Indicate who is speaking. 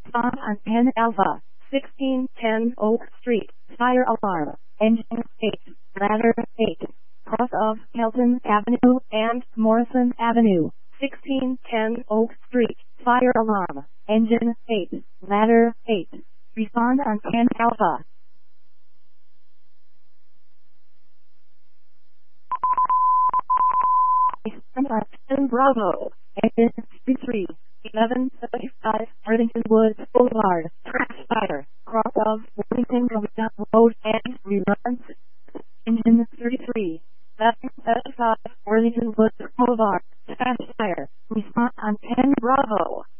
Speaker 1: Respond on Penn Alpha, 1610 Oak Street, fire alarm, engine 8, ladder 8, cross of Kelton Avenue and Morrison Avenue, 1610 Oak Street, fire alarm, engine 8, ladder 8. Respond on Penn Alpha. Respond on Penn Bravo, engine 3, 1175 Worthington Woods Boulevard, track fire, cross of Worthington Road and reruns, engine 33, 1175 Worthington Woods Boulevard, track fire, respond on Penn Bravo.